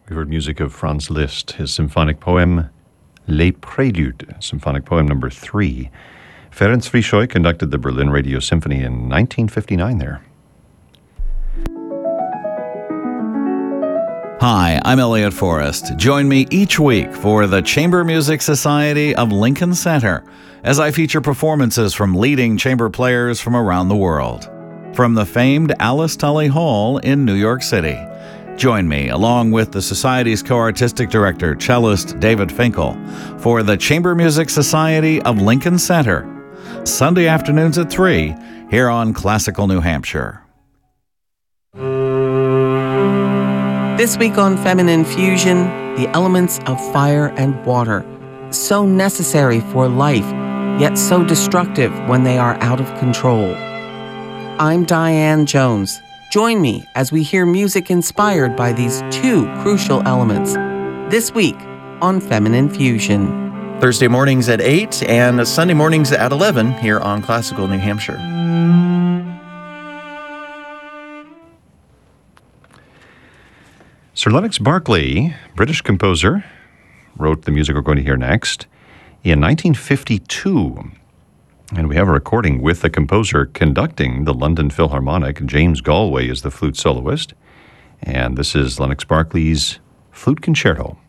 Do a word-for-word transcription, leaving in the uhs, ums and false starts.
We heard music of Franz Liszt, his symphonic poem, Les Préludes, symphonic poem number three. Ferenc Frisoy conducted the Berlin Radio Symphony in nineteen fifty-nine there. Hi, I'm Elliot Forrest. Join me each week for the Chamber Music Society of Lincoln Center as I feature performances from leading chamber players from around the world. From the famed Alice Tully Hall in New York City. Join me, along with the Society's co-artistic director, cellist David Finkel, for the Chamber Music Society of Lincoln Center, Sunday afternoons at three, here on Classical New Hampshire. This week on Feminine Fusion, the elements of fire and water, so necessary for life, yet so destructive when they are out of control. I'm Diane Jones. Join me as we hear music inspired by these two crucial elements. This week on Feminine Fusion. Thursday mornings at eight and Sunday mornings at eleven here on Classical New Hampshire. Sir Lennox Berkeley, British composer, wrote the music we're going to hear next in nineteen fifty-two. And we have a recording with the composer conducting the London Philharmonic. James Galway is the flute soloist. And this is Lennox Berkeley's Flute Concerto.